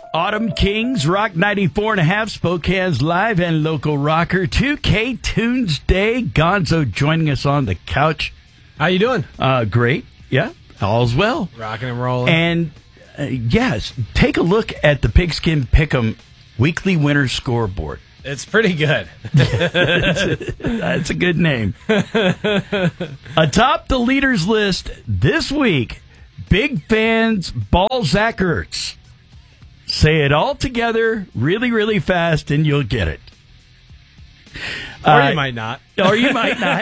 Autumn Kings, Rock 94.5, Spokane's live and local rocker. 2K Tunes Day. Gonzo joining us on the couch. How you doing? Great. Yeah, all's well. Rocking and rolling. And, yes, take a look at the Pigskin Pick'em weekly winner scoreboard. It's pretty good. That's a good name. Atop the leaders list this week, Big Fans Balzac Ertz. Say it all together really, really fast, and you'll get it. Or you might not. Or you might not.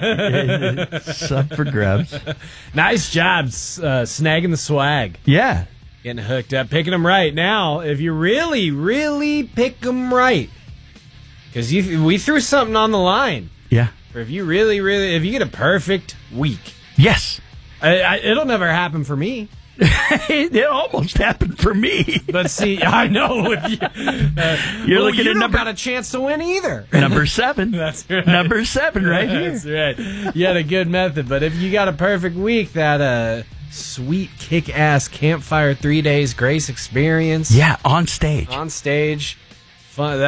It's up for grabs. Nice job snagging the swag. Yeah. Getting hooked up, picking them right. Now, if you really, really pick them right, because we threw something on the line. Yeah. For if you really, really, if you get a perfect week. Yes. It'll never happen for me. It almost happened for me. But see, I know. You're looking you at don't got a chance to win either. Number 7. That's right. Number 7 right here. That's right. You had a good method. But if you got a perfect week, that sweet kick-ass campfire 3 days grace experience. Yeah, on stage. On stage. Fun.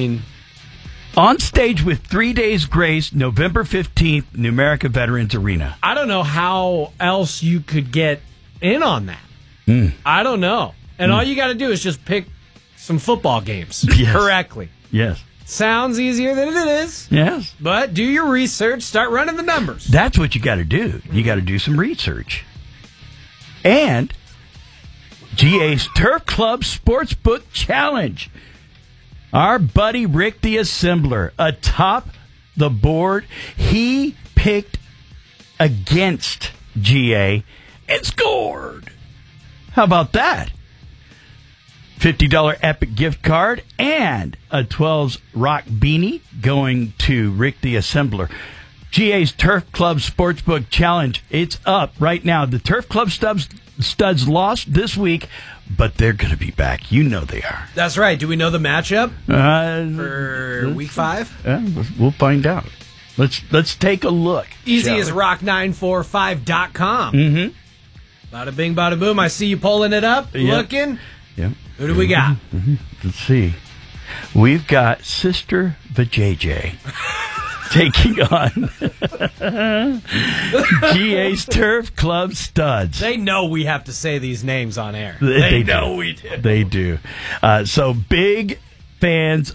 On stage with 3 days grace, November 15th, Numerica Veterans Arena. I don't know how else you could get in on that. I don't know. And all you got to do is just pick some football games correctly. Yes. Sounds easier than it is. Yes. But do your research. Start running the numbers. That's what you got to do. You got to do some research. And GA's Turf Club Sportsbook Challenge. Our buddy Rick the Assembler atop the board. He picked against GA and scored. How about that? $50 Epic gift card and a 12's Rock beanie going to Rick the Assembler. GA's Turf Club Sportsbook Challenge. It's up right now. The Turf Club studs lost this week, but they're going to be back. You know they are. That's right. Do we know the matchup for week 5? We'll find out. Let's take a look. Easy as rock945.com. Mm-hmm. Bada bing, bada boom. I see you pulling it up, looking. Yep. Who do we got? Mm-hmm. Let's see. We've got Sister Vajayjay taking on GA's Turf Club Studs. They know we have to say these names on air. They know do. we do. They do. So Big Fans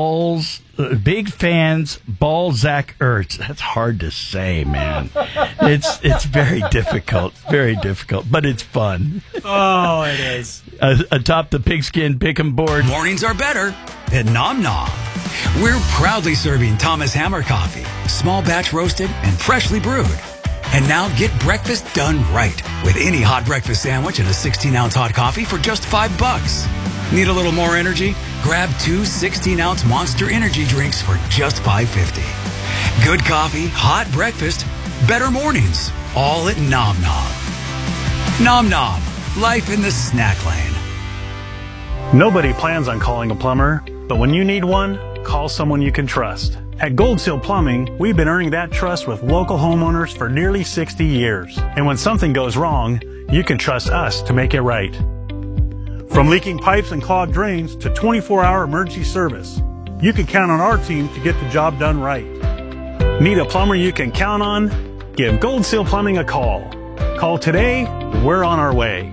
Balzac Ertz. That's hard to say, man. It's very difficult. Very difficult, but it's fun. Oh, it is. Atop the Pigskin Pick'em board. Mornings are better at Nom Nom. We're proudly serving Thomas Hammer coffee, small batch roasted and freshly brewed. And now get breakfast done right with any hot breakfast sandwich and a 16-ounce hot coffee for just $5. Need a little more energy? Grab 2 16-ounce Monster Energy drinks for just $5.50. Good coffee, hot breakfast, better mornings, all at Nom Nom. Nom Nom, life in the snack lane. Nobody plans on calling a plumber, but when you need one, call someone you can trust. At Gold Seal Plumbing, we've been earning that trust with local homeowners for nearly 60 years. And when something goes wrong, you can trust us to make it right. From leaking pipes and clogged drains to 24-hour emergency service, you can count on our team to get the job done right. Need a plumber you can count on? Give Gold Seal Plumbing a call. Call today, we're on our way.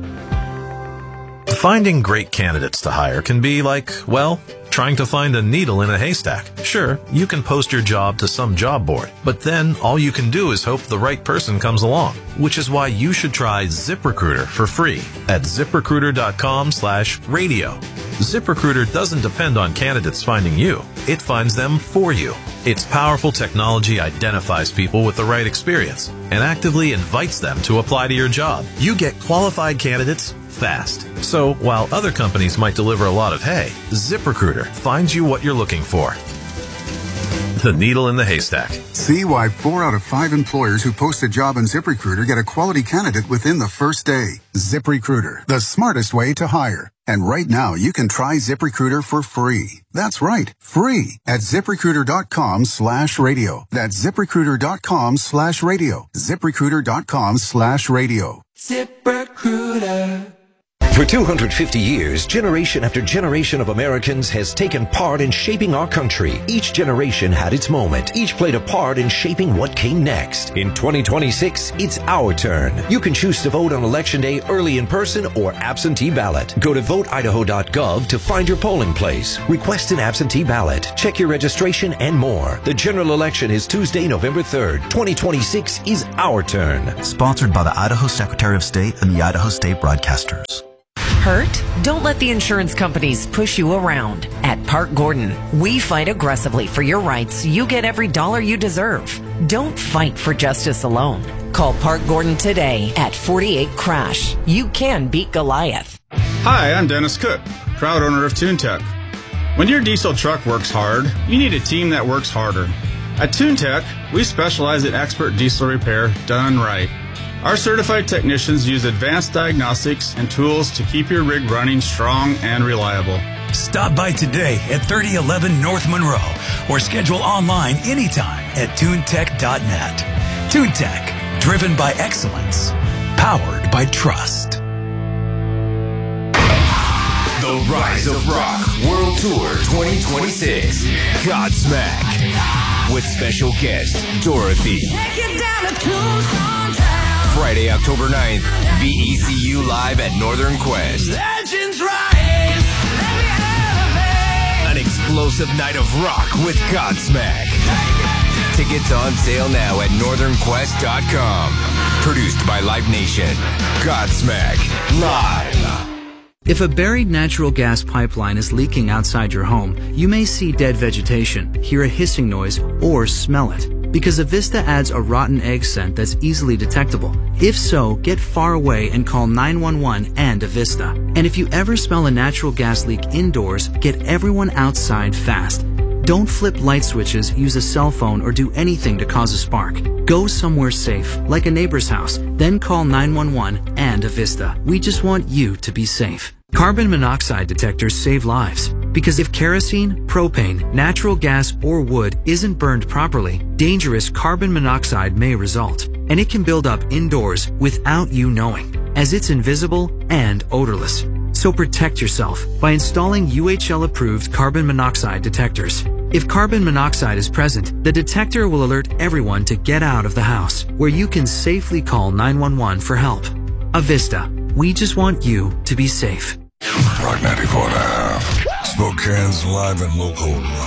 Finding great candidates to hire can be like, well, trying to find a needle in a haystack. Sure, you can post your job to some job board, but then all you can do is hope the right person comes along, which is why you should try ZipRecruiter for free at ZipRecruiter.com/radio. ZipRecruiter doesn't depend on candidates finding you. It finds them for you. Its powerful technology identifies people with the right experience and actively invites them to apply to your job. You get qualified candidates fast. So while other companies might deliver a lot of hay, ZipRecruiter finds you what you're looking for. The needle in the haystack. See why 4 out of 5 employers who post a job on ZipRecruiter get a quality candidate within the first day. ZipRecruiter, the smartest way to hire. And right now, you can try ZipRecruiter for free. That's right, free at ZipRecruiter.com/radio. That's ZipRecruiter.com/radio. ZipRecruiter.com/radio. ZipRecruiter. For 250 years, generation after generation of Americans has taken part in shaping our country. Each generation had its moment. Each played a part in shaping what came next. In 2026, it's our turn. You can choose to vote on Election Day early in person or absentee ballot. Go to voteidaho.gov to find your polling place. Request an absentee ballot. Check your registration and more. The general election is Tuesday, November 3rd. 2026 is our turn. Sponsored by the Idaho Secretary of State and the Idaho State Broadcasters. Hurt? Don't let the insurance companies push you around. At Park Gordon, we fight aggressively for your rights so you get every dollar you deserve. Don't fight for justice alone. Call Park Gordon today at 48 Crash. You can beat Goliath. Hi, I'm Dennis Cook, proud owner of TuneTech. When your diesel truck works hard, you need a team that works harder. At TuneTech, we specialize in expert diesel repair done right. Our certified technicians use advanced diagnostics and tools to keep your rig running strong and reliable. Stop by today at 3011 North Monroe or schedule online anytime at tunetech.net. TuneTech, driven by excellence, powered by trust. The Rise of Rock World Tour 2026. Godsmack. With special guest, Dorothy. Friday, October 9th, VECU live at Northern Quest. Legends rise. An explosive night of rock with Godsmack. Tickets on sale now at northernquest.com. Produced by Live Nation. Godsmack live. If a buried natural gas pipeline is leaking outside your home, you may see dead vegetation, hear a hissing noise, or smell it. Because Avista adds a rotten egg scent that's easily detectable. If so, get far away and call 911 and Avista. And if you ever smell a natural gas leak indoors, get everyone outside fast. Don't flip light switches, use a cell phone, or do anything to cause a spark. Go somewhere safe, like a neighbor's house, then call 911 and Avista. We just want you to be safe. Carbon monoxide detectors save lives. Because if kerosene, propane, natural gas, or wood isn't burned properly, dangerous carbon monoxide may result. And it can build up indoors without you knowing, as it's invisible and odorless. So protect yourself by installing UHL-approved carbon monoxide detectors. If carbon monoxide is present, the detector will alert everyone to get out of the house, where you can safely call 911 for help. Avista, we just want you to be safe. Rock 94.5. Spokane's live and local.